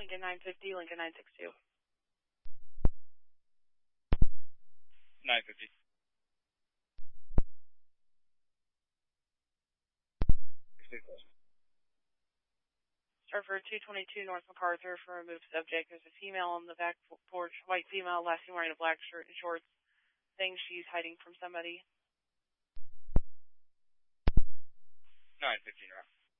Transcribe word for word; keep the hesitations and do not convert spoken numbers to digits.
Lincoln nine fifty, Lincoln nine sixty-two. nine fifty. Server two twenty-two North MacArthur for a moved subject. There's a female on the back porch, white female, last seen wearing a black shirt and shorts. Saying she's hiding from somebody. nine fifteen, right.